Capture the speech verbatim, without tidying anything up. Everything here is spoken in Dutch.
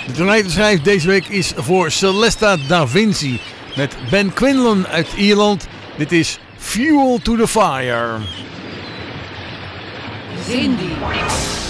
De tonijnschijf deze week is voor Celesta Da Vinci met Ben Quinlan uit Ierland. Dit is Fuel to the Fire. Cindy.